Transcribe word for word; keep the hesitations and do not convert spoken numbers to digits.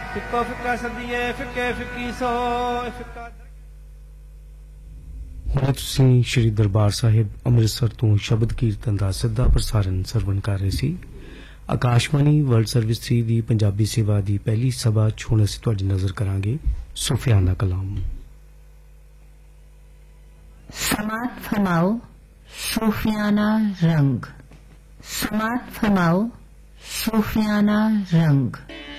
ਫਿੱਕੋ ਫਿੱਕਾ ਸਦੀਏ ਫਿੱਕੇ ਫਿੱਕੀ ਸੋ ਫਿੱਕਾ। ਹੁਣ ਤੁਸੀਂ ਸ਼੍ਰੀ ਦਰਬਾਰ ਸਾਹਿਬ ਅੰਮ੍ਰਿਤਸਰ ਤੋਂ ਸ਼ਬਦ ਕੀਰਤਨ ਦਾ ਸਿੱਧਾ ਪ੍ਰਸਾਰਣ ਸਰਵਣ ਕਰ ਰਹੇ ਸੀ। ਆਕਾਸ਼ਵਾਣੀ ਵਰਲਡ ਸਰਵਿਸ ਥ੍ਰੀ ਦੀ ਪੰਜਾਬੀ ਸੇਵਾ ਦੀ ਪਹਿਲੀ ਸਭਾ 'ਚ ਹੁਣ ਅਸੀਂ ਤੁਹਾਡੀ ਨਜ਼ਰ ਕਰਾਂਗੇ ਸੁਫਿਆਨਾ ਕਲਾਮ। समात फरमाओ सूफियाना रंग, समात फरमाओ सूफियाना रंग।